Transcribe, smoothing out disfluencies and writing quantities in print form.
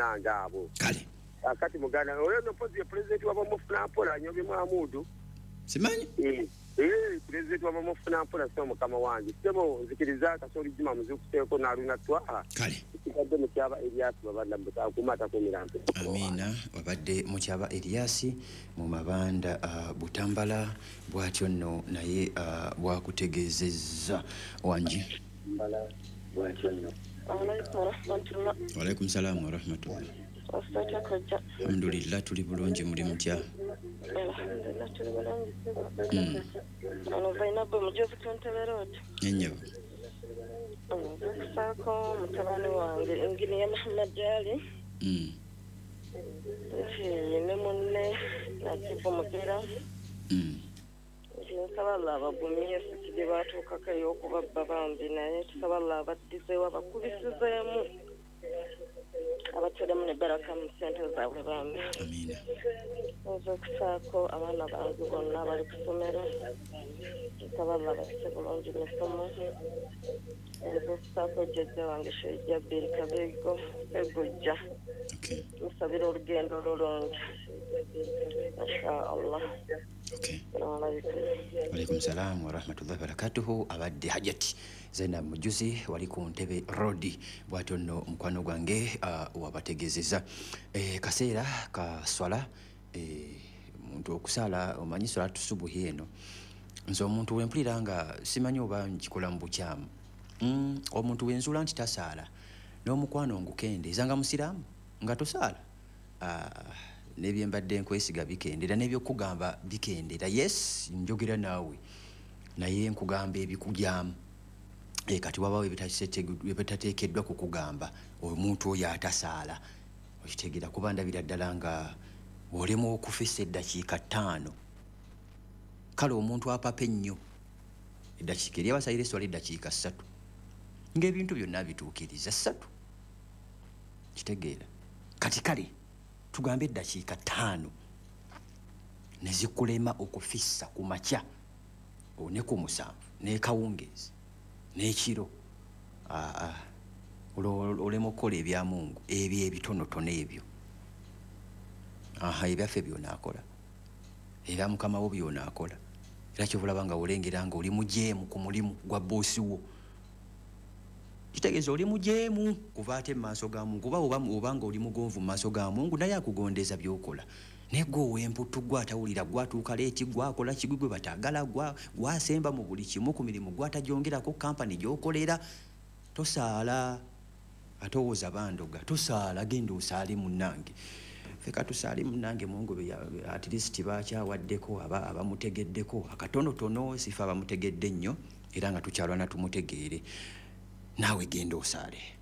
bafunanga abo kale akati muganda oyo no pozi president wa bamufuna mpola nyobe mwamudu simanyi president wa bamufuna mpola somo kama wangi sebo nzikiriza kasori jima muzikuteko na runa twa kale kikadde mukyaba Elias babanda mutakumata ko mirampe amina wabadde mukyaba Elias mu mabanda Butambala bwatyo nno naye bwakutegezezza wangi bwatyo nno Walaikum salaam wa rahmatullah. Alhamdulillah tuli bulungi muri mutya. Alhamdulillah tuli bulungi. Ano Zainabu mujozi kontelerot. Nyenyewe. Sako mutabani wange ingini ya Muhammad Ali. Ne munne nakipo mupira. Nsaballa abagumye sikide batuukako y'okubabba bambi naye tusaballa abaddizeewo abakubisizeemu abateremu ne baraka mu ssente zaabwe bambi amina nza okusaako abaana bange bonna bali ku ssomero tusaballa basse bulungi mu ssomo nza okusaako jjajja wange Shejja Bbiri Kabeego Egojja musabira olugendo olulungi masha Allah. Walaikum salaam wa rahmatullahi wa barakatuhu. Abadde Hajati Zainab Mujuzi wali ku Ntebe Road bwatyo nno mukwano gwange wabategezeza kaseera ka swala muntu okusala omanyi swala tusubuhi eno nzo omuntu wempulira nga simanyi oba nkikola mu bukyamu omuntu wenzula nti tasaala n'omukwano ngukendeeza nga musiraamu nga tosaala nebyembadde nkwesiga bikendera nebyokugamba bikendera yes njogera naawe naye nkugamba ebikujyamu kati wabawo ebitateekeddwa kukugamba omuntu oyo atasaala okitegera kuba ndabira ddala nga olemu okufisa eddakiika 5 kale omuntu apapa ennyo eddakiika eri abasayire eswala eddakiika 3 ng'ebintu byonna bituukiriza 3 kitegeera kati kale tugambe eddakiika 5 nezikulema okufissa ku makya ne ku musanvu ne kawungeezi n'ekiro olema okukola ebya Mungu ebyo ebitonotono ebyo ebyaffe byonaakola era mukama wo byonaakola era kyobulaba nga olengera nga oli mujeemu ku mulimu gwa boosi wo kitegeeza oli mujeemu kuva ate mu maaso ga Mungu oba nga oli mugonvu mu maaso ga Mungu naye akugondeza by'okola naye gwe ow'emputu gwatawulira gwatuuka leeti gwakola kigwi gwe batagala gwasemba mu buli kimu ku mirimu gwatagyongerako kampani gy'okolera tosaala atowooza bandoga tosaala genda osaale munnange feka tusaali munnange Mungu at least bakyawaddeko abamutegeddeko akatonotono sifa abamutegedde nnyo era nga tukyalwana tumutegeere naawe genda osaale